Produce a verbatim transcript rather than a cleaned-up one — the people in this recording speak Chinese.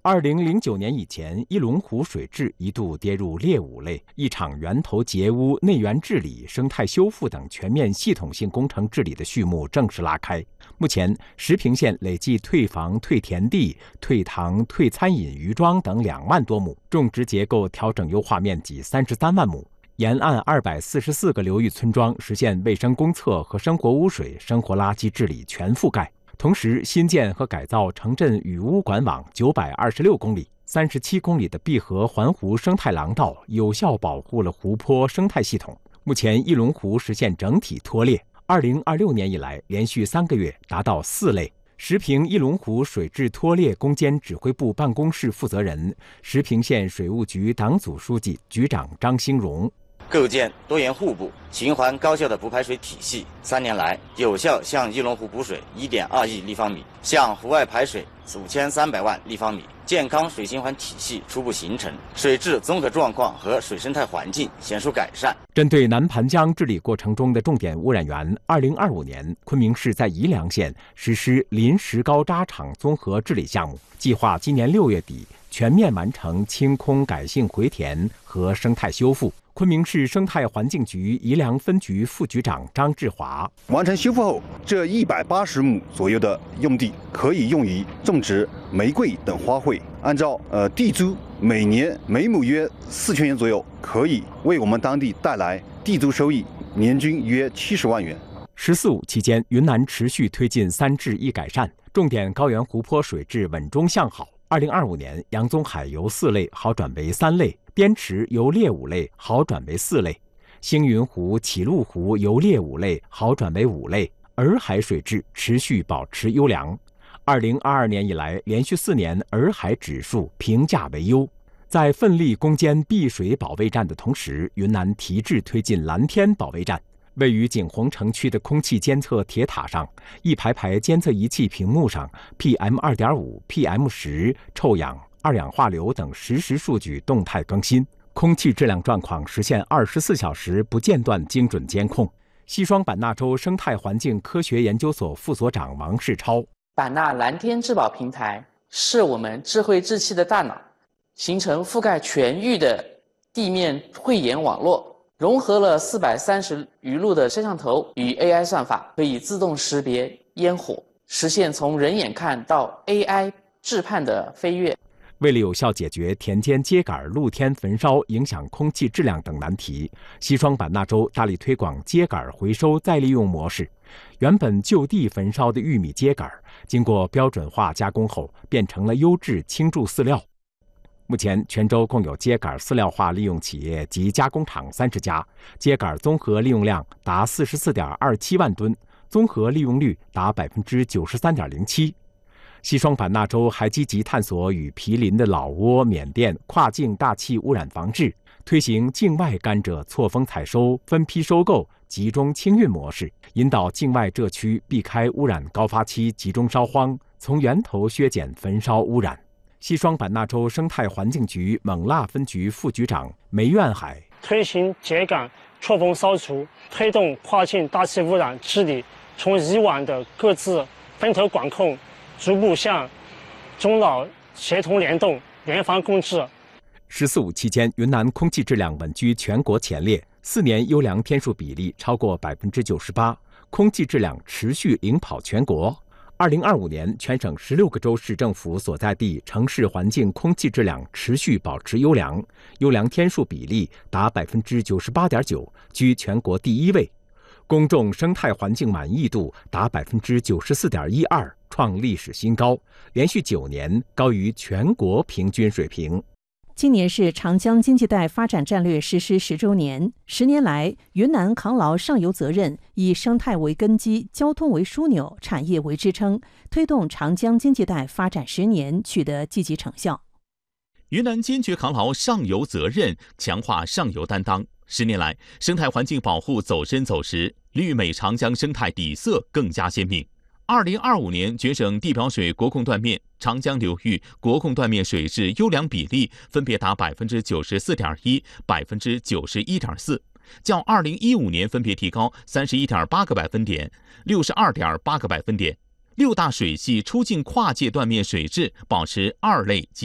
二零零九年以前，一龙湖水质一度跌入劣五类，一场源头截污、内源治理、生态修复等全面系统性工程治理的序幕正式拉开。目前，石屏县累计退房、退田地、退塘、退餐饮渔庄等两万多亩，种植结构调整优化面积三十三万亩。沿岸二百四十四个流域村庄实现卫生公厕和生活污水、生活垃圾治理全覆盖。同时，新建和改造城镇雨污管网九百二十六公里，三十七公里的碧河环湖生态廊道，有效保护了湖泊生态系统。目前，一龙湖实现整体脱劣，二零二六年以来连续三个月达到四类。石屏一龙湖水质脱劣攻坚指挥部办公室负责人、石屏县水务局党组书记、局长张兴荣。 构建多元互补、循环高效的补排水体系，三年来有效向一龙湖补水一点二亿立方米，向湖外排水五千三百万立方米，健康水循环体系初步形成，水质综合状况和水生态环境显著改善。 针对南盘江治理过程中的重点污染源，二零二五年，昆明市在宜良县实施临石膏渣厂综合治理项目，计划今年六月底全面完成清空改性回填和生态修复。昆明市生态环境局宜良分局副局长张志华： 完成修复后，这一百八十亩左右的用地可以用于种植玫瑰等花卉。按照呃地租，每年每亩约四千元左右，可以为我们当地带来地租收益年均约七十万元。 十四五期间，云南持续推进三治一改善，重点高原湖泊水质稳中向好。二零二五年，洋宗海由四类好转为三类，滇池由劣五类好转为四类，星云湖、启路湖由劣五类好转为五类，洱海水质持续保持优良。二零二二年以来，连续四年洱海指数评价为优。在奋力攻坚碧水保卫战的同时，云南提质推进蓝天保卫战。位于景洪城区的空气监测铁塔上，一排排监测仪器屏幕上 P M 二点五、P M 十、臭氧、二氧化硫等实时数据动态更新，空气质量状况实现二十四小时不间断精准监控。西双版纳州生态环境科学研究所副所长王世超： 版纳蓝天质保平台是我们智慧治气的大脑，形成覆盖全域的地面慧眼网络。融合了四百三十余路的摄像头与 A I 算法，可以自动识别烟火，实现从人眼看到 A I 质判的飞跃。 为了有效解决田间秸秆露天焚烧影响空气质量等难题，西双版纳州大力推广秸秆回收再利用模式。原本就地焚烧的玉米秸秆，经过标准化加工后，变成了优质青贮饲料。目前，全州共有秸秆饲料化利用企业及加工厂三十家，秸秆综合利用量达四十四点二七万吨，综合利用率达百分之九十三点零七。西双版纳州还积极探索与毗邻的老挝、缅甸跨境大气污染防治，推行境外甘蔗错峰采收、分批收购、集中清运模式，引导境外蔗区避开污染高发期集中烧荒，从源头削减焚烧污染。西双版纳州生态环境局勐腊分局副局长梅愿海： 推行秸秆错峰烧除，推动跨境大气污染治理，从以往的各自分头管控，逐步向中老协同联动、联防共治。 十四五期间，云南空气质量稳居全国前列，四年优良天数比例超过百分之九十八，空气质量持续领跑全国。二零二五年，全省十六个州市政府所在地城市环境空气质量持续保持优良，优良天数比例达百分之九十八点九，居全国第一位。公众生态环境满意度达百分之九十四点一二，创历史新高，连续九年高于全国平均水平。 今年是长江经济带发展战略实施十周年。十年来，云南扛牢上游责任，以生态为根基、交通为枢纽、产业为支撑，推动长江经济带发展十年取得积极成效。 云南坚决扛牢上游责任，强化上游担当。十年来，生态环境保护走深走实，绿美长江生态底色更加鲜明。二零二五年，全省地表水国控断面、长江流域国控断面水质优良比例分别达百分之九十四点一、百分之九十一点四，较二零一五年分别提高三十一点八个百分点、六十二点八个百分点。六大水系出境跨界断面水质保持二类及